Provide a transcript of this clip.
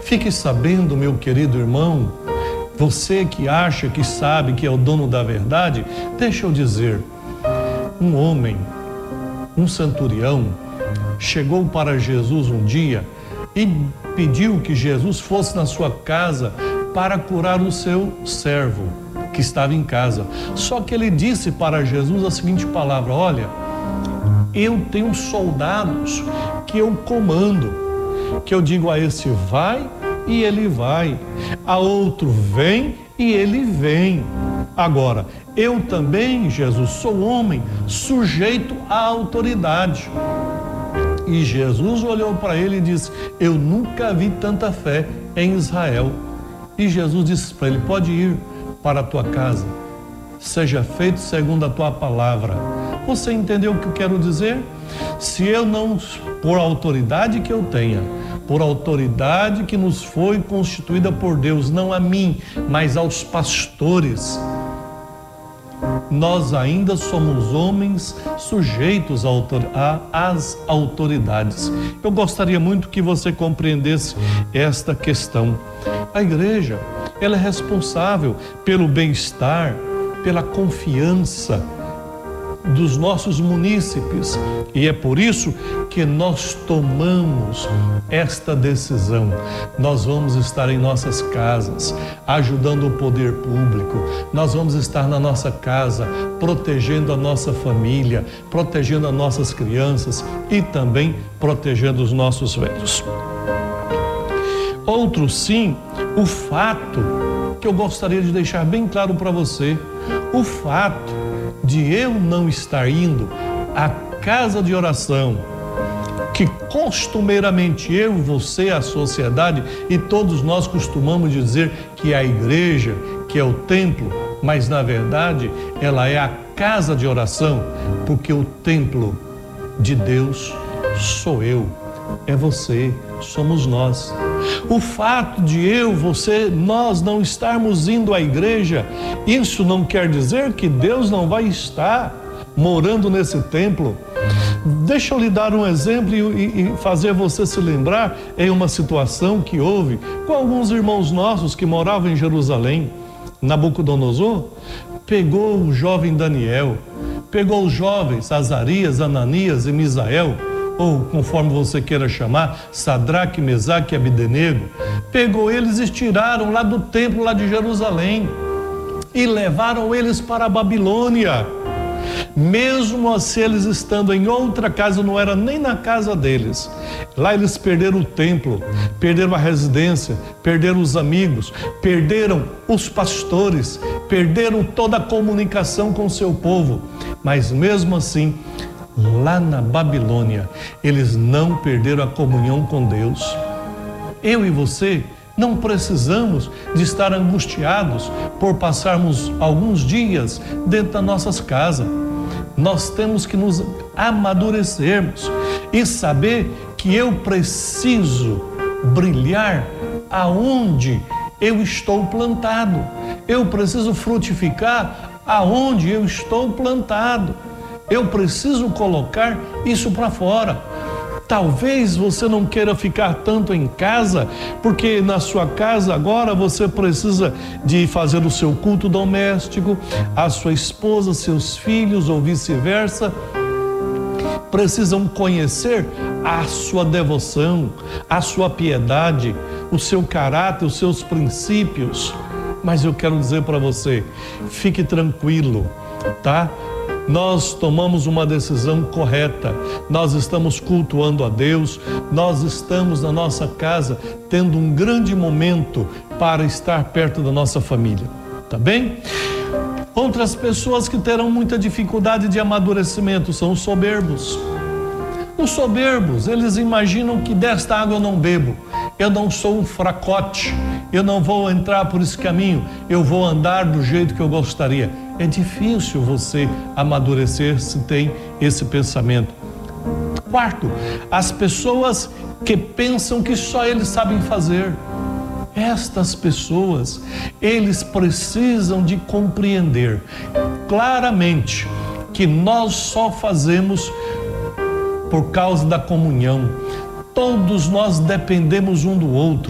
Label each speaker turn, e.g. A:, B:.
A: Fique sabendo, meu querido irmão, você que acha que sabe que é o dono da verdade, deixa eu dizer, um homem, um centurião, chegou para Jesus um dia e pediu que Jesus fosse na sua casa para curar o seu servo que estava em casa. Só que ele disse para Jesus a seguinte palavra: olha, eu tenho soldados que eu comando, que eu digo a esse vai e ele vai, a outro vem e ele vem. Agora, eu também, Jesus, sou homem, sujeito à autoridade. E Jesus olhou para ele e disse: eu nunca vi tanta fé em Israel. E Jesus disse para ele: pode ir para a tua casa, seja feito segundo a tua palavra. Você entendeu o que eu quero dizer? Se eu não, por autoridade que eu tenha, por autoridade que nos foi constituída por Deus, não a mim, mas aos pastores, nós ainda somos homens sujeitos às autoridades. Eu gostaria muito que você compreendesse esta questão. A igreja, ela é responsável pelo bem-estar, pela confiança dos nossos munícipes, e é por isso que nós tomamos esta decisão. Nós vamos estar em nossas casas, ajudando o poder público, nós vamos estar na nossa casa, protegendo a nossa família, protegendo as nossas crianças e também protegendo os nossos velhos. Outro sim, o fato que eu gostaria de deixar bem claro para você, o fato de eu não estar indo à casa de oração, que costumeiramente eu, você, a sociedade e todos nós costumamos dizer que é a igreja, que é o templo, mas na verdade ela é a casa de oração, porque o templo de Deus sou eu, é você, somos nós. O fato de eu, você, nós não estarmos indo à igreja, isso não quer dizer que Deus não vai estar morando nesse templo. Deixa eu lhe dar um exemplo e fazer você se lembrar em uma situação que houve com alguns irmãos nossos que moravam em Jerusalém. Nabucodonosor pegou o jovem Daniel, pegou os jovens Azarias, Ananias e Misael, ou conforme você queira chamar, Sadraque, Mesaque e Abdenego, pegou eles e tiraram lá do templo lá de Jerusalém e levaram eles para a Babilônia. Mesmo assim, eles estando em outra casa, não era nem na casa deles. Lá eles perderam o templo, perderam a residência, perderam os amigos, perderam os pastores, perderam toda a comunicação com o seu povo. Mas mesmo assim, lá na Babilônia, eles não perderam a comunhão com Deus. Eu e você não precisamos de estar angustiados por passarmos alguns dias dentro das nossas casas. Nós temos que nos amadurecermos e saber que eu preciso brilhar aonde eu estou plantado. Eu preciso frutificar aonde eu estou plantado. Eu preciso colocar isso para fora. Talvez você não queira ficar tanto em casa, porque na sua casa agora você precisa de fazer o seu culto doméstico, a sua esposa, seus filhos ou vice-versa, precisam conhecer a sua devoção, a sua piedade, o seu caráter, os seus princípios. Mas eu quero dizer para você, fique tranquilo, tá? Nós tomamos uma decisão correta, nós estamos cultuando a Deus, nós estamos na nossa casa tendo um grande momento para estar perto da nossa família, tá bem? Outras pessoas que terão muita dificuldade de amadurecimento são os soberbos. Os soberbos, eles imaginam que desta água eu não bebo, eu não sou um fracote, eu não vou entrar por esse caminho, eu vou andar do jeito que eu gostaria. É difícil você amadurecer se tem esse pensamento. Quarto, as pessoas que pensam que só eles sabem fazer. Estas pessoas, eles precisam de compreender claramente que nós só fazemos por causa da comunhão. Todos nós dependemos um do outro.